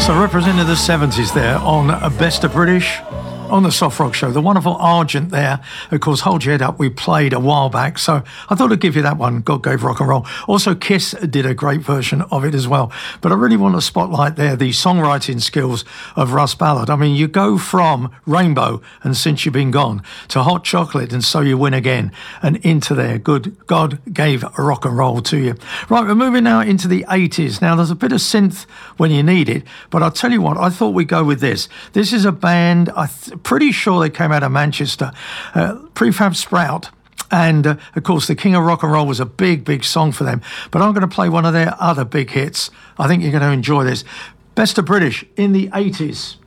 So representing the 70s there on Best of British on the Soft Rock Show. The wonderful Argent there. Of course, Hold Your Head Up we played a while back, so I thought I'd give you that one. God Gave Rock and Roll. Also, Kiss did a great version of it as well. But I really want to spotlight there the songwriting skills of Russ Ballard. I mean, you go from Rainbow and Since You've Been Gone to Hot Chocolate and So You Win Again and into there. Good God Gave Rock and Roll to you. Right, we're moving now into the 80s. Now, there's a bit of synth when you need it, but I'll tell you what, I thought we'd go with this. This is a band, pretty sure they came out of Manchester, Prefab Sprout. And, of course, The King of Rock and Roll was a big, big song for them. But I'm going to play one of their other big hits. I think you're going to enjoy this. Best of British in the 80s.